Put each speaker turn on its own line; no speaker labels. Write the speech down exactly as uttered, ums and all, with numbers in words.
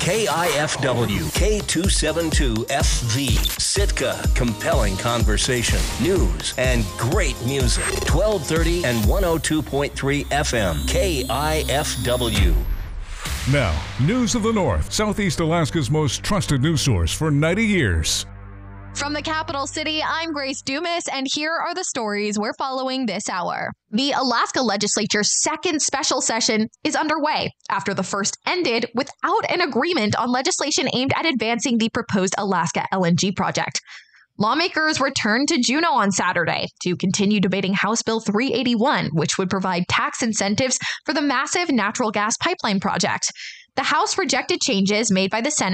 K I F W, K two seventy-two F V, Sitka. Compelling conversation, news, and great music. twelve thirty and one oh two point three F M, K I F W.
Now, News of the North, Southeast Alaska's most trusted news source for ninety years.
From the capital city, I'm Grace Dumas, and here are the stories we're following this hour. The Alaska Legislature's second special session is underway after the first ended without an agreement on legislation aimed at advancing the proposed Alaska L N G project. Lawmakers returned to Juneau on Saturday to continue debating House Bill three eighty-one, which would provide tax incentives for the massive natural gas pipeline project. The House rejected changes made by the Senate